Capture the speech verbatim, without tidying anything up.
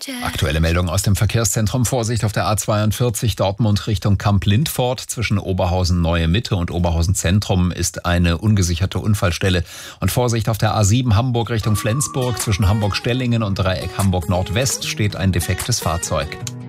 Aktuelle Meldung aus dem Verkehrszentrum. Vorsicht auf der A zweiundvierzig Dortmund Richtung Kamp-Lindfort. Zwischen Oberhausen Neue Mitte und Oberhausen Zentrum ist eine ungesicherte Unfallstelle. Und Vorsicht auf der A sieben Hamburg Richtung Flensburg. Zwischen Hamburg-Stellingen und Dreieck Hamburg Nordwest steht ein defektes Fahrzeug.